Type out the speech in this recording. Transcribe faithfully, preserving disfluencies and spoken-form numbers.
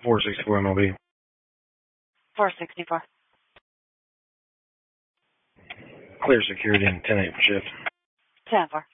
four sixty-four M L B. four sixty-four. Clear security and ten eight for shift. ten four.